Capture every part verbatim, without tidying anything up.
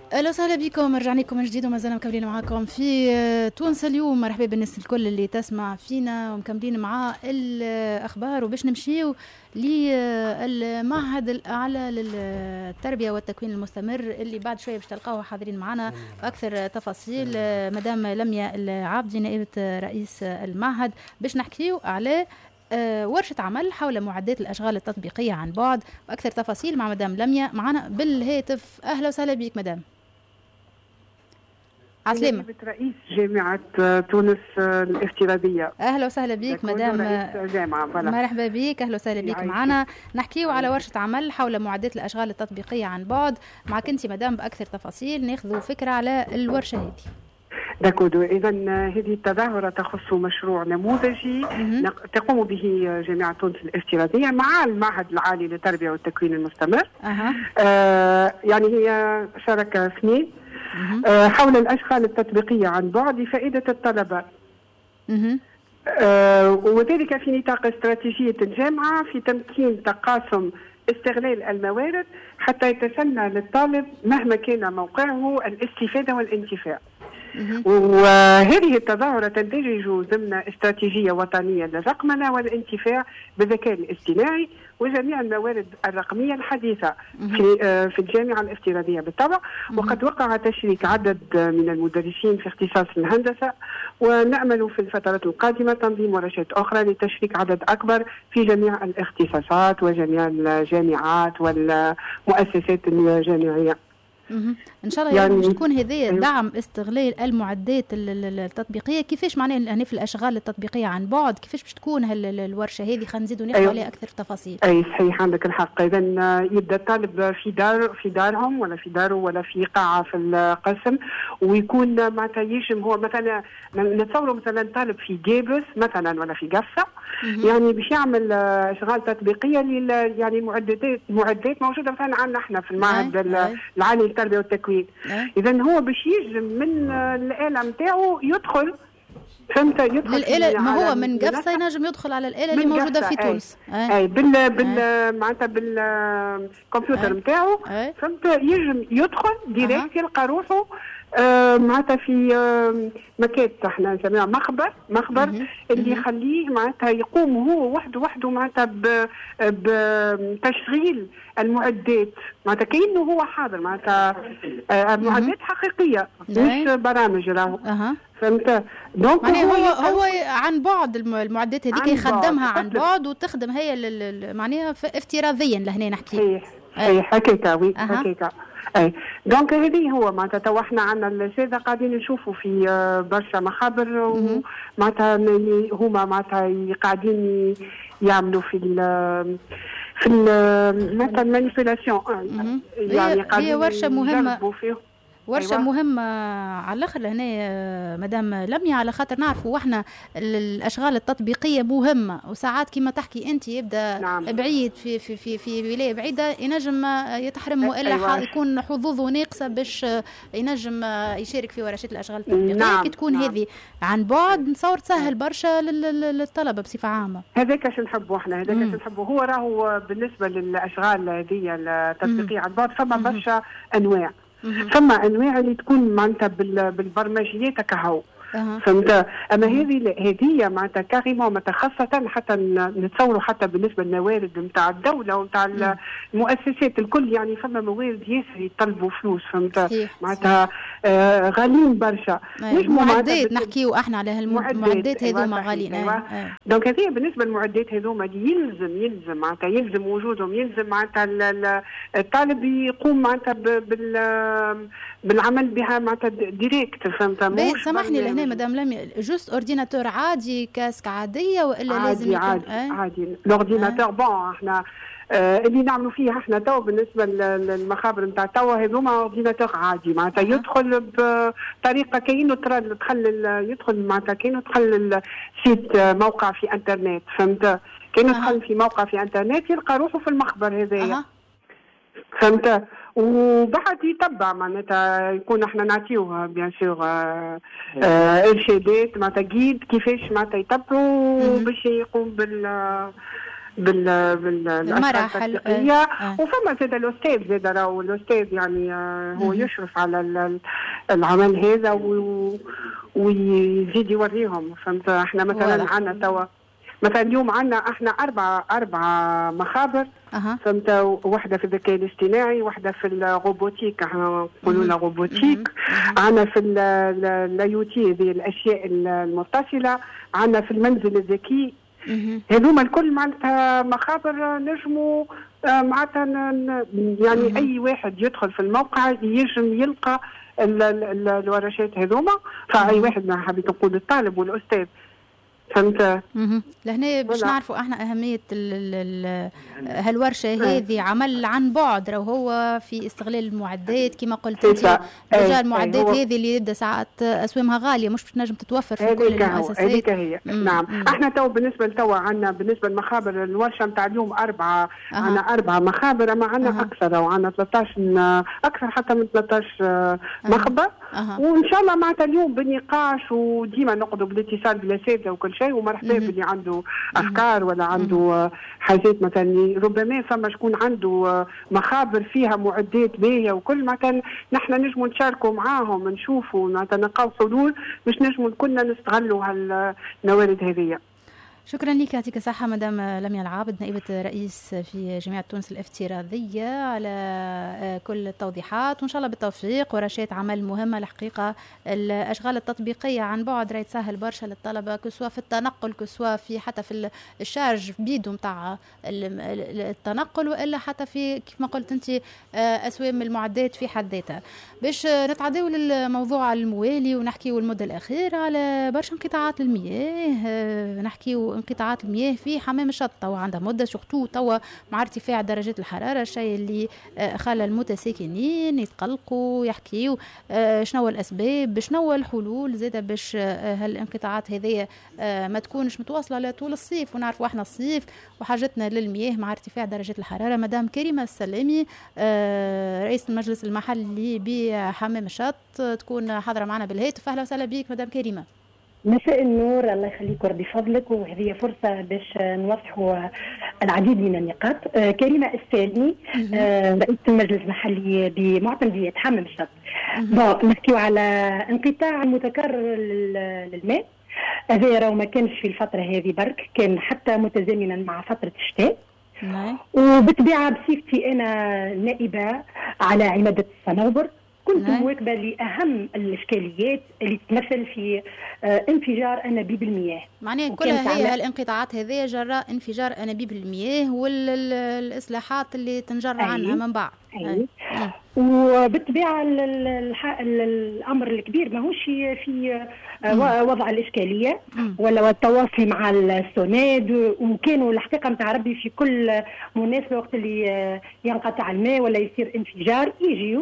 اهلا وسهلا بكم، رجعنا لكم من جديد وما زلنا مكملين معاكم في تونس اليوم. مرحبا بالناس الكل اللي تسمع فينا ومكملين معاه الاخبار، وباش نمشيو للمعهد الاعلى للتربيه والتكوين المستمر اللي بعد شويه باش تلقاوه حاضرين معنا باكثر تفاصيل. مدام لميا العابدي نائبه رئيس المعهد باش نحكيو على ورشة عمل حول معدات الأشغال التطبيقية عن بعد وأكثر تفاصيل مع مدام لميا معنا بالهاتف. أهلا وسهلا بك مدام. عسلامة. رئيس جامعة تونس الافتراضية. أهلا وسهلا بك مدام. مرحبا بك، أهلا وسهلا بك معنا. نحكيو على ورشة عمل حول معدات الأشغال التطبيقية عن بعد معك أنت مدام بأكثر تفاصيل، ناخذوا فكرة على الورشة هذه. داكودو. إذا هذه التظاهرة تخص مشروع نموذجي تقوم به جامعة تونس الافتراضية مع المعهد العالي للتربية والتكوين المستمر. أه. آه يعني هي شركة اثنين آه حول الأشغال التطبيقية عن بعد لفائدة الطلبة. آه وذلك في نطاق استراتيجية الجامعة في تمكين تقاسم استغلال الموارد حتى يتسنى للطالب مهما كان موقعه الاستفادة والانتفاع. وهذه التظاهرة تندرج ضمن استراتيجية وطنية للرقمنة والانتفاع بالذكاء الاصطناعي وجميع الموارد الرقمية الحديثة في في الجامعة الافتراضية بالطبع. وقد وقع تشريك عدد من المدرسين في اختصاص الهندسة، ونأمل في الفترات القادمة تنظيم ورشات أخرى لتشريك عدد أكبر في جميع الاختصاصات وجميع الجامعات والمؤسسات الجامعية. ان شاء الله يعني باش تكون هذه دعم استغلال المعدات التطبيقيه. كيفاش معناها هنا في الاشغال التطبيقيه عن بعد كيفاش باش تكون الورشه هذه؟ خلينا نزيدوا ناخذ عليها اكثر تفاصيل. اي صحيح، عندك الحق. اذا يبدا الطالب في دار في دارهم ولا في داره ولا في قاعه في القسم، ويكون معناتها يجم هو مثلا نتصوروا مثلا طالب في جيبس مثلا ولا في قفصه، يعني باش يعمل اشغال تطبيقيه لل يعني معدات معدات موجوده مثلا عندنا احنا في المعهد العالي للتربيه والتكوين. اذا هو باش يجم من الاله نتاعو يدخل، فهمت؟ يدخل للآلة، ما هو من قفصه ينجم يدخل على الآلة اللي موجوده في تونس. اي, أي. بال بال معناتها بالكمبيوتر نتاعو، فهمت؟ يجم يدخل ديريكت يلقى روحه آه معناتها في آه مكات احنا نسميها مخبر مخبر مم. اللي يخليه معناتها يقوم هو وحده وحده معناتها بتشغيل المعدات، معناتها كأنه هو حاضر، معناتها آه معدات حقيقية مش برامج راهو. أه. فهمت؟ دونك هو هو عن بعد المعدات هذيك يخدمها عن بعد وتخدم هي معناها افتراضيا لهنا نحكي. صحيح صحيح حقيقة وي حقيقة. اي دونك هذه هو معناتها تو احنا عندنا الساده قاعدين نشوفوا في برشا مخابر ومعناتها هما معناتها قاعدين يعملوا في ال في ال معناتها المانيبيولاسيون، يعني قاعدين هي ورشه مهمه ورشه أيوة. مهمه على الاخر هنا مدام لميا، على خاطر نعرفوا احنا الاشغال التطبيقيه مهمه، وساعات كما تحكي انت يبدا نعم. بعيد في في في في ولايه بعيده ينجم يتحرم والا أيوة. يكون حظوظه ناقصه باش ينجم يشارك في ورشات الاشغال التطبيقيه. نعم. كي تكون نعم. هذه عن بعد نصور تسهل برشا للطلبه بصفه عامه. هذاك اش نحبوا احنا، هذاك اش نحبوا. هو راهو بالنسبه للاشغال هذه التطبيقيه عن بعد فما برشا انواع. ثم انواع اللي تكون معناتها بالبرمجيات كهو. أه. فهمت؟ اما هذه هذه معناتها كاريمون متخصصه حتى نتصوروا حتى بالنسبه للموارد نتاع الدوله ونتاع المؤسسات الكل، يعني فما موارد ياسر يطلبوا فلوس، فهمت؟ معناتها آه غاليين برشا. مش معدات نحكيو احنا على هالمعدات هذوما غاليين. أيوة. أيوة. دونك هذه بالنسبه للمعدات هذوما يلزم يلزم معناتها يلزم وجودهم، يلزم معناتها الطالب يقوم معناتها بال بالعمل بها معناتها ديريكت، فهمت؟ مش سامحني لهنا مدام لميا، جوست اورديناتور عادي كاسك عاديه ولا عادي لازم يكون عادي آه؟ عادي الاورديناتور آه. بون احنا آه اللي نعملوا فيه احنا تو بالنسبه للمخابر نتاع تو هذوما اورديناتور عادي، معناتها آه. يدخل بطريقه كأنه تدخل يدخل معناتها كأنه تدخل سيت موقع في انترنت، فهمت؟ كأنه يدخل آه. في موقع في انترنت يلقى روحه في المخبر هذايا. آه. فهمت؟ وبعد يتبع معناتها يكون احنا نعطيوه بيان سور ارشادات معناتها جيد كيفاش معناتها يتبعوا باش يقوم بال بال بالمراحل التطبيقيه. آه. وفما زاد الاستاذ زاد راهو الاستاذ يعني آه هو مم. يشرف على العمل هذا ويزيد يوريهم. فهمت؟ احنا مثلا عندنا توا مثلا اليوم عندنا احنا اربع اربع مخابر. أه. فهمت؟ واحده في الذكاء الاصطناعي، واحده في الروبوتيك احنا نقولوا لها روبوتيك، عندنا في الايوتي هذه الاشياء المتصله، عندنا في المنزل الذكي. هذوما الكل معناتها مخابر نجموا معناتها يعني اي واحد يدخل في الموقع ينجم يلقى الورشات هذوما. فاي واحد ما حبيت نقول الطالب والاستاذ. فهمت؟ لهنا باش نعرفوا احنا اهميه هالورشه هذه عمل عن بعد، راهو هو في استغلال المعدات كما قلت انت. رجال المعدات هذه اللي يبدا ساعات اسوامها غاليه مش باش تنجم تتوفر في كل المؤسسات. هذيك هي. مم. نعم. مم. احنا تو بالنسبه لتوا عندنا بالنسبه للمخابر الورشه نتاع اليوم اربعه. أه. عندنا اربعه مخابر، اما عندنا أه. اكثر وعندنا ثلاثة عشر اكثر حتى من ثلاثة عشر أه. مخبر. أه. وان شاء الله معناتها اليوم بالنقاش وديما نقعدوا بالاتصال بالاساتذه وكل شيء، ومرحبا باللي عنده افكار ولا عنده حاجات مثلا ربما فما شكون عنده مخابر فيها معدات باهيه وكل مثلا نحن نجموا نشاركوا معاهم نشوفوا نلقاو حلول باش نجموا كلنا نستغلوا هالموارد هذه. شكرا لك، يعطيك الصحة مدام لميا العابد نائبة رئيس في جامعة تونس الافتراضية على كل التوضيحات، وإن شاء الله بالتوفيق. ورشات عمل مهمة الحقيقة. الأشغال التطبيقية عن بعد راهي تسهل برشا للطلبة كسوا في التنقل كسوا في حتى في الشارج بيدو متاع التنقل، وإلا حتى في كيف ما قلت أنت أسوام المعدات في حد ذاتها. باش نتعداو للموضوع الموالي ونحكيو المدة الأخيرة على برشا انقطاعات المياه. نحكيو انقطاعات المياه في حمام الشط توا عندها مده سورتو توا مع ارتفاع درجات الحراره، الشيء اللي خلى المتساكنين يتقلقوا يحكيوا شنو الاسباب شنو الحلول زاده باش هالانقطاعات هذه ما تكونش متواصله لطول الصيف. ونعرفوا احنا الصيف وحاجتنا للمياه مع ارتفاع درجات الحراره. مدام كريمه السلامي رئيس المجلس المحلي بحمام الشط تكون حاضره معنا بالهاتف. اهلا وسهلا بك مدام كريمه. مساء النور، الله يخليك وربي فضلك، وهذه فرصة باش نوضحوا العديد من النقاط. آه كريمة السالمي آه رئيس المجلس المحلي بمعتمدية حمام الشط. نحكيو على انقطاع متكرر للماء. هذا راهو ما كانش في الفترة هذه برك، كان حتى متزامنا مع فترة الشتاء. وبالطبيعة بصفتي أنا نائبة على عمادة الصنوبر كنت مواكبة لأهم الإشكاليات اللي تتمثل في آه انفجار أنابيب المياه. معناها كلها هي هالانقطاعات هذه جراء انفجار أنابيب المياه والإصلاحات اللي تنجر عنها من بعد. أي. أي. وبالطبيعة الأمر الكبير ماهوش في وضع الإشكالية ولا التواصل مع السوناد، وكانوا الحقيقة متاع ربي في كل مناسبة وقت اللي ينقطع الماء ولا يصير انفجار يجيوا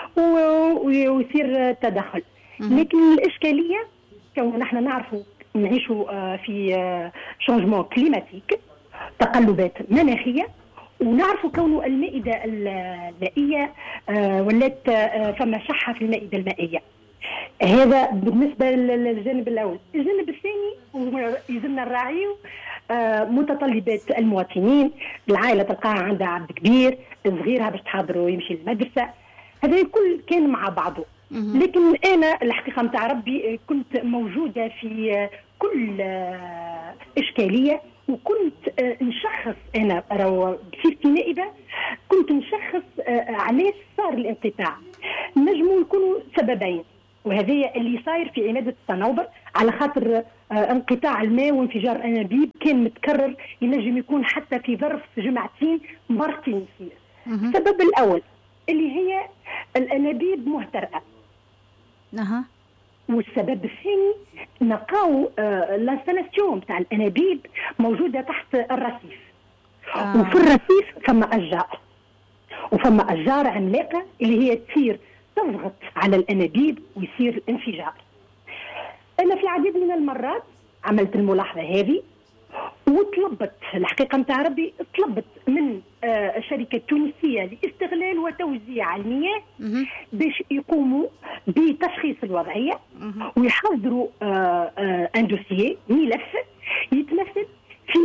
ويصير تدخل. لكن الإشكالية كون نحن نعرفوا نعيشوا في شونجمون كليماتيك تقلبات مناخية، ونعرفوا كون المائدة المائية ولات فما شحة في المائدة المائية. هذا بالنسبة للجانب الأول. الجانب الثاني يلزمنا نراعيو متطلبات المواطنين. العائلة تلقاها عندها عبد كبير صغيرها باش تحضروا يمشي للمدرسة، هذا الكل كان مع بعضه. لكن أنا الحقيقة متاع ربي كنت موجودة في كل إشكالية، وكنت نشخص أنا راهو بصفتي نائبة كنت نشخص علاش صار الانقطاع. نجموا يكونوا سببين، وهذا اللي صاير في عمادة الصنوبر على خاطر انقطاع الماء وانفجار أنابيب كان متكرر، ينجم يكون حتى في ظرف جمعتين مرتين يصير. السبب الأول اللي هي الأنابيب مهترئة. أها. والسبب الثاني نلقاو آه لانستالاسيون تاع الانابيب موجوده تحت الرصيف. آه. وفي الرصيف فما اشجار وفما اشجار عملاقه اللي هي تصير تضغط على الانابيب ويصير انفجار. انا في عديد من المرات عملت الملاحظه هذه، وطلبت الحقيقه نتاع ربي طلبت من آه الشركه التونسيه لاستغلال وتوزيع المياه باش يقوموا بتشخيص الوضعيه ويحضروا آه آه ان دوسيي ملف يتمثل في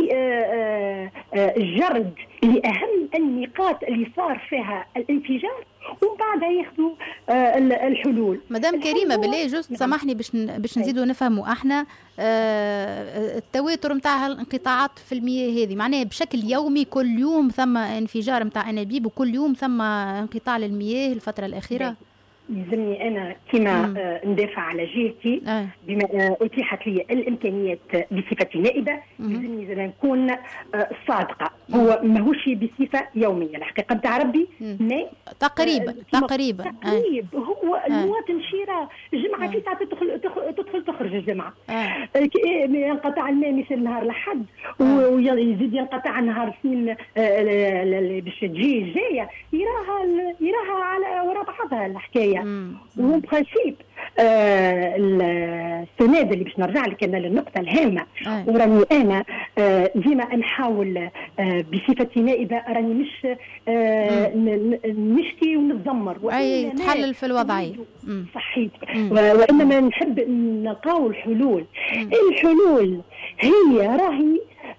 الجرد لأهم النقاط اللي صار فيها الانفجار، ومن بعدها ياخذوا الحلول. مدام كريمه بالله جوست سامحني باش باش نزيدوا نفهموا احنا التواتر نتاع الانقطاعات في المياه هذه معناها بشكل يومي كل يوم ثم انفجار نتاع انابيب وكل يوم ثم انقطاع للمياه الفتره الاخيره؟ يلزمني انا كما آه ندافع على جهتي آه. بما آه اتيحت لي الامكانيات بصفتي نائبه، يلزمني زاد نكون آه صادقه. هو ماهوش بصفه يوميه الحقيقه نتاع ربي، ما تقريبا آه تقريبا تقريب آه. هو آه. المواطن شيرة الجمعه آه. في ساعه تدخل تدخل تخرج الجمعه آه. ينقطع الماء مثل نهار الحد آه. ويزيد ينقطع نهار الاثنين آه باش تجي الجايه يراها يراها على وراء بعضها الحكايه. ومن برانسيب آه السنه اللي باش نرجع لك انا للنقطه الهامه آه. وراني انا آه ديما نحاول آه بصفتي نائبه راني مش آه نشكي ونتذمر اي تحلل في الوضعيه صحيت، وانما نحب نلقاو الحلول. مم. الحلول هي راهي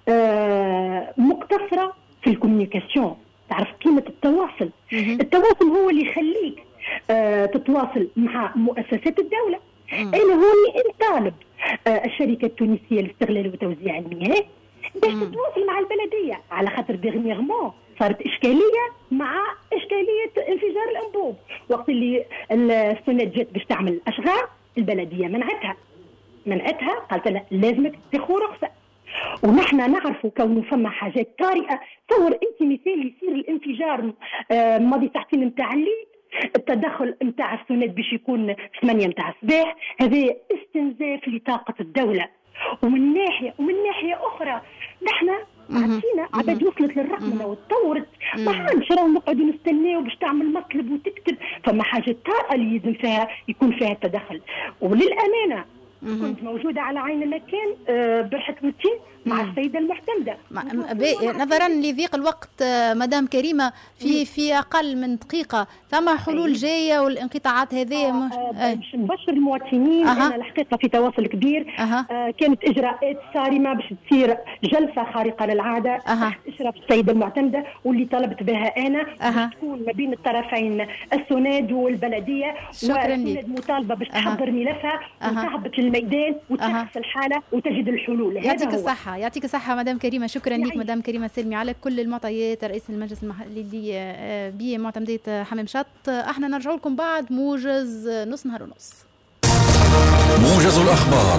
آه مقتصره في الكوميونيكاسيون. تعرف قيمه التواصل. مم. التواصل هو اللي يخليك آه تتواصل مع مؤسسات الدولة. مم. أنا هوني نطالب آه الشركة التونسية لاستغلال وتوزيع المياه باش تتواصل مع البلدية، على خاطر ديغنيغمون صارت إشكالية مع إشكالية انفجار الأنبوب. وقت اللي السنة جات باش تعمل أشغال البلدية منعتها منعتها قالت لها لازمك تاخذ رخصة. ونحن نعرفوا كونه فما حاجات طارئة. تصور أنت مثال يصير الانفجار آه ماضي ساعتين نتاع الليل، التدخل نتاع السنات باش يكون ثمانية نتاع الصباح، هذا استنزاف لطاقة الدولة. ومن ناحية ومن ناحية أخرى نحن عطينا عباد وصلت للرقمنة وتطورت، ما حنش راهو نقعدوا نستناو باش تعمل مطلب وتكتب. فما حاجة طارئة اللي يلزم فيها يكون فيها التدخل. وللأمانة كنت موجودة على عين المكان برحة روتين مع السيدة المعتمدة. نظرا لضيق الوقت مدام كريمة في في أقل من دقيقة ثم حلول جاية والانقطاعات هذه مش... باش نبشر المواطنين. أه. أنا الحقيقة في تواصل كبير. أه. آه كانت إجراءات صارمة باش تصير جلسة خارقة للعادة أه. إشراف السيدة المعتمدة واللي طلبت بها أنا أه. تكون ما بين الطرفين السناد والبلدية. شكرا لك. مطالبة باش تحضر أه. ملفها أه. وتهبط الميدان وتشخص أه. الحالة وتجد الحلول. يعطيك الصحة. يعطيك الصحة مدام كريمة. شكرا لك مدام كريمة سلمي على كل المعطيات. رئيس المجلس المحلي بمعتمدية حمام شط. احنا نرجع لكم بعد موجز نص نهار ونص. موجز الأخبار.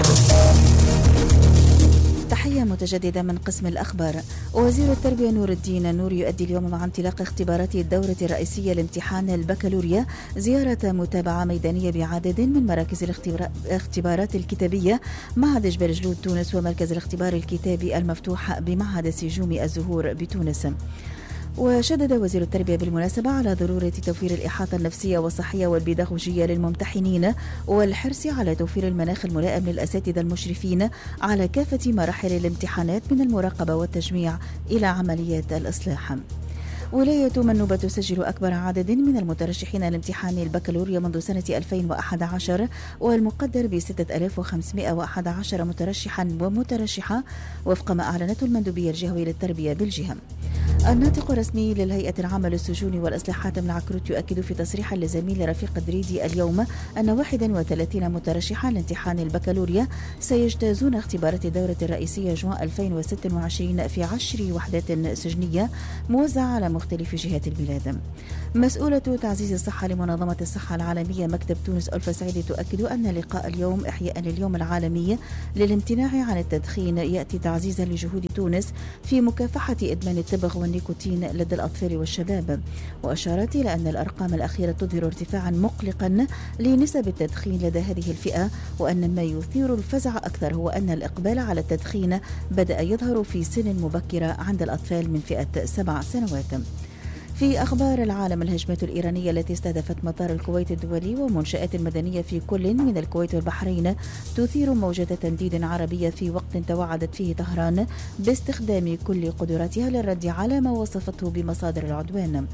تحية متجددة من قسم الأخبار. وزير التربية نور الدين نور يؤدي اليوم مع انطلاق اختبارات الدورة الرئيسية لامتحان البكالوريا زيارة متابعة ميدانية بعدد من مراكز الاختبارات الكتابية، معهد جبال جلود تونس ومركز الاختبار الكتابي المفتوح بمعهد السجوم الزهور بتونس. وشدد وزير التربية بالمناسبة على ضرورة توفير الإحاطة النفسية والصحية والبيداغوجية للممتحنين والحرص على توفير المناخ الملائم للأساتذة المشرفين على كافة مراحل الامتحانات من المراقبة والتجميع إلى عمليات الإصلاح. ولاية منوبة تسجل أكبر عدد من المترشحين لامتحان البكالوريا منذ سنة ألفين وأحد عشر والمقدر ب ستة آلاف وخمسمائة وأحد عشر مترشحا ومترشحة وفق ما أعلنته المندوبية الجهوية للتربية بالجهة. الناطق الرسمي للهيئة العامة للسجون والإصلاحات من العكروت يؤكد في تصريح لزميل رفيق دريدي اليوم أن واحد وثلاثين مترشحا لامتحان البكالوريا سيجتازون اختبارات الدورة الرئيسية جوان ألفين وستة وعشرين في عشر وحدات سجنية موزعة على مختلف جهات البلاد. مسؤولة تعزيز الصحة لمنظمة الصحة العالمية مكتب تونس ألفا سعيد تؤكد أن لقاء اليوم إحياء لليوم العالمي للامتناع عن التدخين يأتي تعزيزا لجهود تونس في مكافحة إدمان التبغ والنيكوتين لدى الأطفال والشباب. وأشارت إلى أن الأرقام الأخيرة تظهر ارتفاعا مقلقا لنسب التدخين لدى هذه الفئة، وأن ما يثير الفزع أكثر هو أن الإقبال على التدخين بدأ يظهر في سن مبكرة عند الأطفال من فئة سبع سنوات. في أخبار العالم، الهجمات الإيرانية التي استهدفت مطار الكويت الدولي ومنشآت مدنية في كل من الكويت والبحرين تثير موجة تنديد عربية في وقت توعدت فيه طهران باستخدام كل قدراتها للرد على ما وصفته بمصادر العدوان.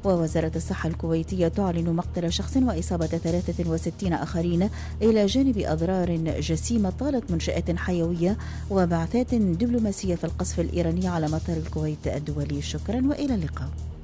ووزارة الصحة الكويتية تعلن مقتل شخص وإصابة ثلاثة وستين آخرين إلى جانب أضرار جسيمة طالت منشآت حيوية وبعثات دبلوماسية في القصف الإيراني على مطار الكويت الدولي. شكرا وإلى اللقاء.